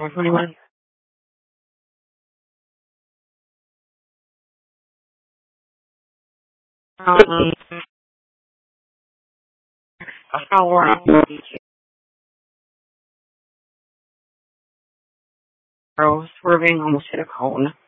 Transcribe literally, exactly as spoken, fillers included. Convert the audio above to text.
twenty-one. Um, a follower on zero, swerving, almost hit a cone.